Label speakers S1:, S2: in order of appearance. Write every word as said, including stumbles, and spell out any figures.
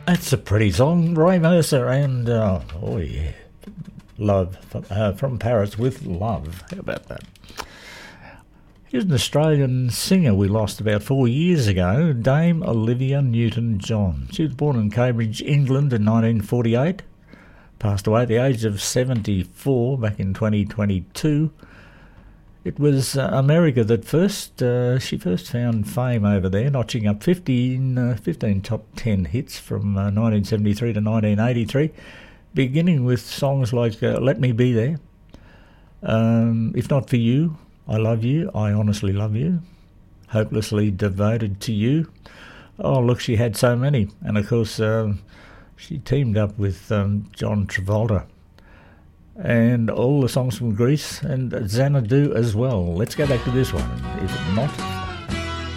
S1: That's a pretty song, Ray Mercer, and uh, oh yeah, Love uh, from Paris with Love. How about that? Here's an Australian singer we lost about four years ago, Dame Olivia Newton-John. She was born in Cambridge, England in nineteen forty-eight, passed away at the age of seventy-four back in twenty twenty-two. It was uh, America that first, uh, she first found fame over there, notching up fifteen, uh, fifteen top ten hits from uh, nineteen seventy-three to nineteen eighty-three, beginning with songs like uh, Let Me Be There, um, If Not For You, I Love You, I Honestly Love You, Hopelessly Devoted to You. Oh, look, she had so many. And, of course, um, she teamed up with um, John Travolta. And all the songs from Greece, and Xanadu as well. Let's go back to this one. If not